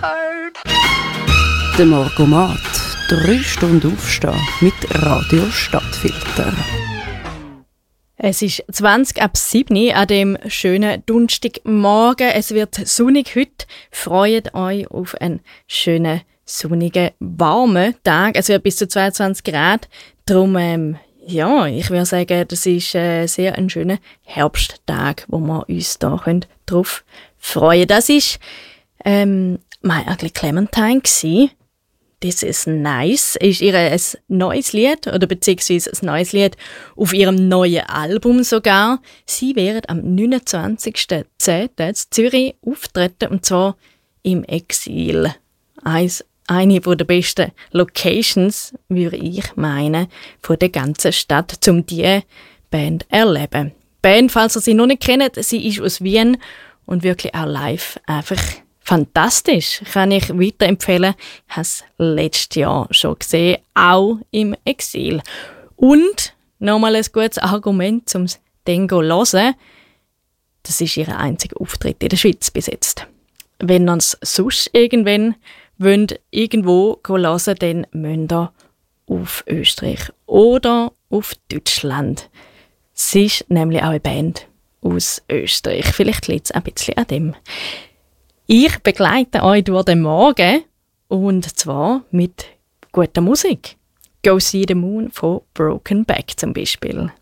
Der Morgomat. 3 Stunden aufstehen mit Radio Stadtfilter. Es ist 7:20 an dem schönen Donnerstagmorgen. Es wird sonnig heute. Freut euch auf einen schönen, sonnigen, warmen Tag. Es wird bis zu 22 Grad. Darum, ich würde sagen, das ist sehr ein schöner Herbsttag, wo wir uns da drauf freuen. Das ist My Ugly Clementine gsi. «This is Nice» ist ein neues Lied, oder beziehungsweise ein neues Lied auf ihrem neuen Album sogar. Sie werden am 29.10. in Zürich auftreten, und zwar im Exil. Eine der besten Locations, würde ich meinen, von der ganzen Stadt, um diese Band zu erleben. Die Band, falls ihr sie noch nicht kennt, sie ist aus Wien und wirklich auch live einfach fantastisch, kann ich weiterempfehlen. Ich habe es letztes Jahr schon gesehen, auch im Exil. Und nochmal ein gutes Argument, um es dann zu hören. Das ist ihr einziger Auftritt in der Schweiz bis jetzt. Wenn ihr es sonst irgendwann irgendwo hören, dann müsst ihr auf Österreich oder auf Deutschland. Sie ist nämlich auch eine Band aus Österreich. Vielleicht liegt es ein bisschen an dem. Ich begleite euch durch den Morgen, und zwar mit guter Musik. «Go See the Moon» von Broken Back zum Beispiel.